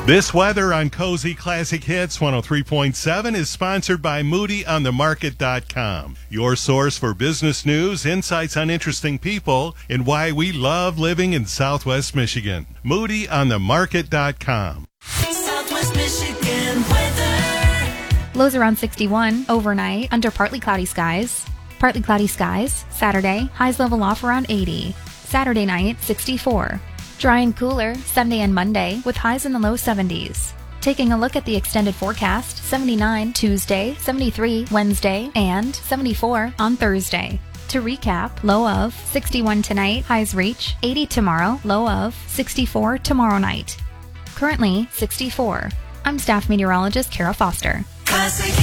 This weather on Cozy Classic Hits 103.7 is sponsored by MoodyOnTheMarket.com, your source for business news, insights on interesting people, and why we love living in Southwest Michigan. MoodyOnTheMarket.com. Southwest Michigan weather. Lows around 61 overnight under partly cloudy skies. Partly cloudy skies Saturday, highs level off around 80. Saturday night 64. Dry and cooler Sunday and Monday with highs in the low 70s. Taking a look at the extended forecast, 79 Tuesday, 73 Wednesday, and 74 on Thursday. To recap, low of 61 tonight, highs reach 80 tomorrow, low of 64 tomorrow night. Currently 64. I'm staff meteorologist Kara Foster. Classic